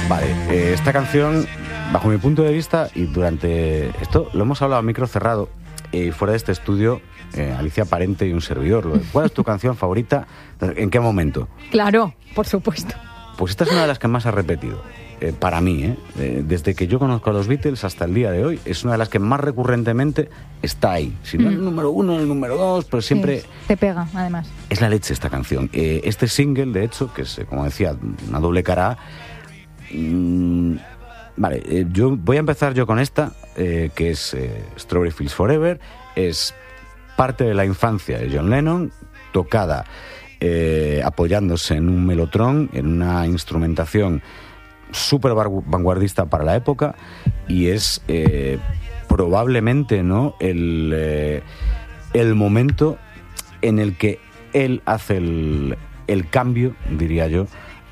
Vale, esta canción, bajo mi punto de vista, y durante esto lo hemos hablado a micro cerrado, fuera de este estudio, Alicia Parente y un servidor. ¿Cuál es tu canción favorita? ¿En qué momento? Claro, por supuesto. Pues esta es una de las que más ha repetido. Para mí, desde que yo conozco a los Beatles hasta el día de hoy, es una de las que más recurrentemente está ahí. Si no en el número 1, en el número 2, pero siempre... Sí, te pega, además. Es la leche esta canción. Este single, de hecho, que es, como decía, una doble cara... Vale, yo voy a empezar yo con esta, que es Strawberry Fields Forever. Es parte de la infancia de John Lennon, tocada apoyándose en un melotron, en una instrumentación súper vanguardista para la época, y es probablemente, ¿no?, el momento en el que él hace el cambio, diría yo,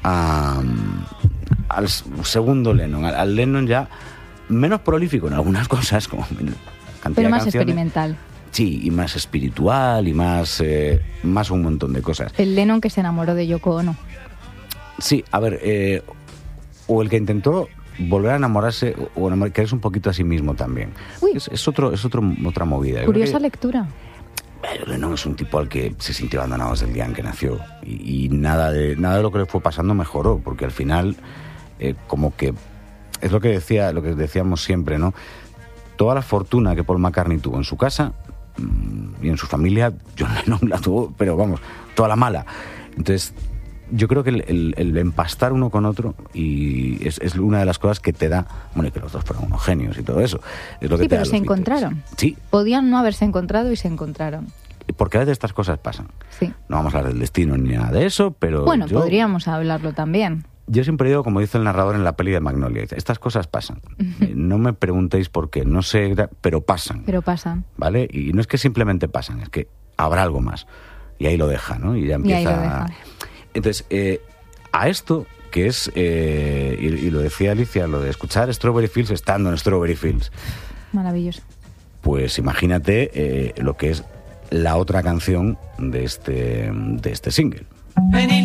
al segundo Lennon, al Lennon ya menos prolífico en algunas cosas, como pero más experimental. Sí, y más espiritual y más un montón de cosas. El Lennon que se enamoró de Yoko Ono. Sí, a ver, o el que intentó volver a enamorarse o quererse un poquito a sí mismo también. Es otra movida. Curiosa lectura. Lennon es un tipo al que se sintió abandonado desde el día en que nació, y nada de lo que le fue pasando mejoró, porque al final como que es lo que decíamos siempre, ¿no? Toda la fortuna que Paul McCartney tuvo en su casa y en su familia, John Lennon la tuvo, pero vamos, toda la mala. Entonces yo creo que el empastar uno con otro y es una de las cosas que te da, bueno, y que los dos fueron unos genios y todo eso. Es lo que sí, pero se encontraron. Sí. Podían no haberse encontrado y se encontraron. Porque a veces estas cosas pasan. Sí. No vamos a hablar del destino ni nada de eso, pero bueno, podríamos hablarlo también. Yo siempre digo, como dice el narrador en la peli de Magnolia, dice, estas cosas pasan. No me preguntéis por qué, no sé, pero pasan. Pero pasan. ¿Vale? Y no es que simplemente pasan, es que habrá algo más. Y ahí lo deja, ¿no? Y ya empieza... Y ahí lo deja. Entonces, a esto, que es, y lo decía Alicia, lo de escuchar Strawberry Fields estando en Strawberry Fields. Maravilloso. Pues imagínate lo que es la otra canción de este single.